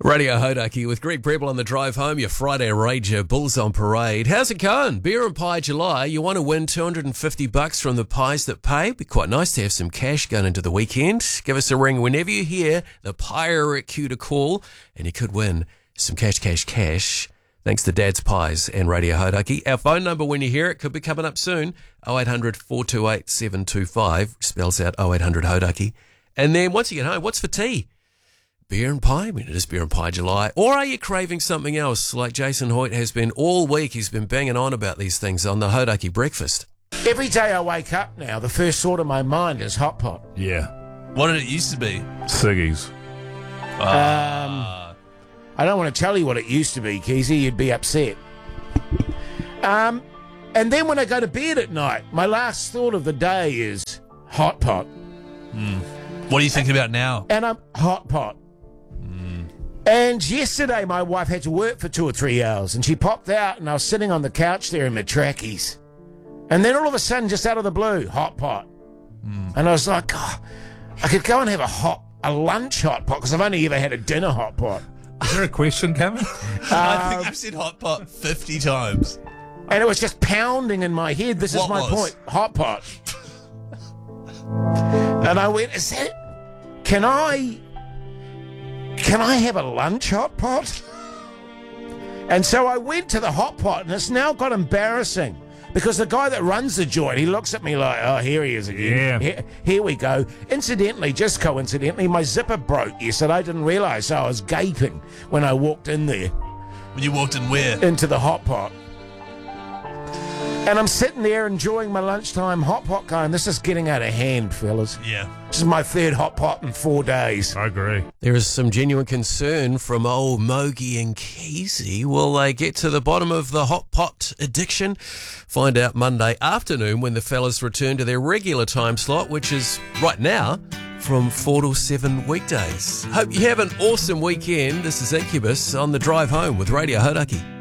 Radio Hodaki with Greg Prebble on the drive home, your Friday Rager, Bulls on Parade. How's it going? Beer and Pie July. You want to win $250 from the Pies That Pay? Be quite nice to have some cash going into the weekend. Give us a ring whenever you hear the pirate cue to call, and you could win some cash. Thanks to Dad's Pies and Radio Hodaki. Our phone number when you hear it could be coming up soon. 0800 428 725. Spells out 0800 Hodaki. And then once you get home, what's for tea? Beer and pie? I mean, it is Beer and Pie July. Or are you craving something else like Jason Hoyt has been all week? He's been banging on about these things on the Hodaki Breakfast. Every day I wake up now, the first thought of my mind is hot pot. Yeah. What did it used to be? Ciggies. I don't want to tell you what it used to be, Keezy. You'd be upset. And then when I go to bed at night, my last thought of the day is hot pot. What are you thinking about now? And I'm hot pot. And yesterday my wife had to work for 2 or 3 hours and she popped out and I was sitting on the couch there in my trackies. And then all of a sudden, just out of the blue, hot pot. And I was like, oh, I could go and have a lunch hot pot because I've only ever had a dinner hot pot. Is there a question coming? I think you've said hot pot 50 times. And it was just pounding in my head. This is What my was? point. Hot pot. And I went, can I have a lunch hot pot? And so I went to the hot pot, and it's now got embarrassing because the guy that runs the joint, he looks at me like, oh, here he is again. Yeah. Here we go. Incidentally, just coincidentally, my zipper broke yesterday. I didn't realise, so I was gaping when I walked in there. When you walked in where? Into the hot pot. And I'm sitting there enjoying my lunchtime hot pot going, this is getting out of hand, fellas. Yeah. This is my third hot pot in 4 days. I agree. There is some genuine concern from old Mogi and Casey. Will they get to the bottom of the hot pot addiction? Find out Monday afternoon when the fellas return to their regular time slot, which is right now from 4 to 7 weekdays. Hope you have an awesome weekend. This is Incubus on the drive home with Radio Hodaki.